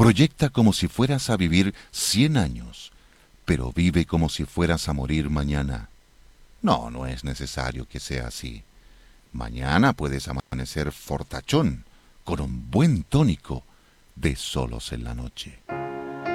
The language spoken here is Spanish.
Proyecta como si fueras a vivir 100 años, pero vive como si fueras a morir mañana. No, no es necesario que sea así. Mañana puedes amanecer fortachón, con un buen tónico de solos en la noche.